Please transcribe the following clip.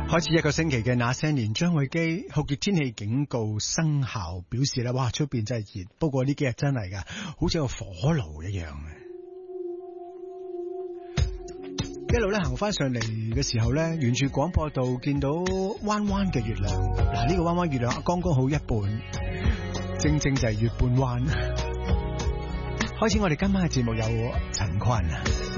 開始一個星期嘅那些年，張偉基酷熱天氣警告生效，表示咧，哇，出邊真係熱，不過呢幾日真係噶，好似個火爐一樣。一路咧行翻上嚟嘅時候咧，沿住廣播道見到彎彎嘅月亮，嗱，呢個彎彎月亮剛剛好一半，正正就係月半彎。開始我哋今晚嘅節目有陳坤。